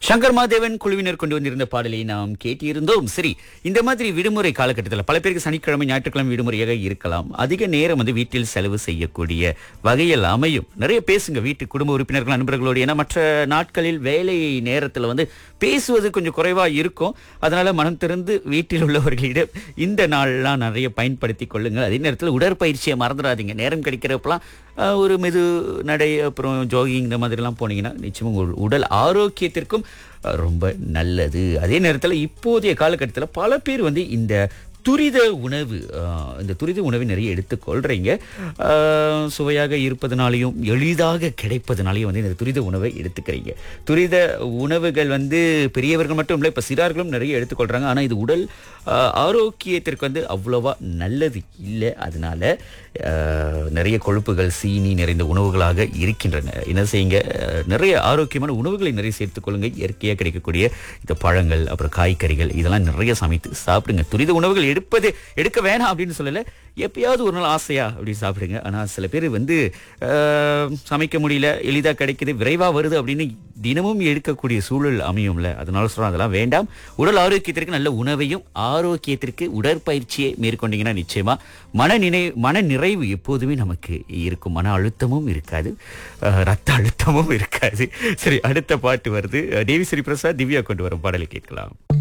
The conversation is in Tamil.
சங்கர் மாதேவன் குழுவினர் கொண்டு வந்திருந்த பாடலை நாம் கேட்டிருந்தோம். சரி, இந்த மாதிரி விடுமுறை காலகட்டத்தில் பல பேருக்கு சனிக்கிழமை ஞாயிற்றுக்கிழமை விடுமுறையாக இருக்கலாம். அதிக நேரம் வீட்டில் செலவு செய்யக்கூடிய வகையில் அமையும். நிறைய பேசுங்க வீட்டு குடும்ப உறுப்பினர்கள் நண்பர்களோடு. ஏன்னா மற்ற நாட்களில் வேலை நேரத்தில் பேசுவது கொஞ்சம் குறைவா இருக்கும். அதனால மனம் திறந்து வீட்டில் உள்ளவர்களிடம் இந்த நாள்லாம் நிறைய பயன்படுத்தி கொள்ளுங்கள். அதே நேரத்தில் உடற்பயிற்சியை மறந்துடாதீங்க. நேரம் கிடைக்கிறப்பெல்லாம் ஒரு மெது நடை, அப்புறம் ஜாகிங், இந்த மாதிரிலாம் போனீங்கன்னா நிச்சயமாக உங்கள் உடல் ஆரோக்கியத்திற்கும் ரொம்ப நல்லது. அதே நேரத்தில் இப்போதைய காலகட்டத்தில் பல பேர் இந்த துரித உணவு இந்த துரித உணவை நிறைய எடுத்துக்கொள்றீங்க. சுவையாக இருப்பதனாலையும் எளிதாக கிடைப்பதனாலையும் இந்த துரித உணவை எடுத்துக்கிறீங்க. துரித உணவுகள் பெரியவர்கள் மட்டும் இல்லை, இப்போ சிறார்களும் நிறைய எடுத்துக்கொள்றாங்க. ஆனால் இது உடல் ஆரோக்கியத்திற்கு அவ்வளவா நல்லது இல்லை. அதனால நிறைய கொழுப்புகள், சீனி நிறைந்த உணவுகளாக இருக்கின்றன. என்ன செய்யுங்க, நிறைய ஆரோக்கியமான உணவுகளை நிறைய சேர்த்துக்கொள்ளுங்க. இயற்கையாக கிடைக்கக்கூடிய இந்த பழங்கள், அப்புறம் காய்கறிகள், இதெல்லாம் நிறைய சமைத்து சாப்பிடுங்க. துரித உணவுகள் எடுக்க வேணாம் அப்படின்னு சொல்லல, எப்பயாவது ஒரு நாள் ஆசையா அப்படி சாப்பிடுங்க. ஆனா சில பேர் சமைக்க முடியல, எளிதா கிடைக்குது, விரைவா வருது அப்படின்னு தினமும் எடுக்கக்கூடிய சூழல் அமையும்ல. அதனால சொல்றோம், அதெல்லாம் வேண்டாம். உடல் ஆரோக்கியத்திற்கு நல்ல உணவையும் ஆரோக்கியத்திற்கு உடற்பயிற்சியை மேற்கொண்டீங்கன்னா நிச்சயமா மன நிறைவு எப்போதுமே நமக்கு இருக்கும். மன அழுத்தமும் இருக்காது, ரத்த அழுத்தமும் இருக்காது. சரி, அடுத்த பாட்டு வருது. தேவி ஸ்ரீ பிரசாத், திவ்யா கொண்டு வரும் பாடலை கேட்கலாம்.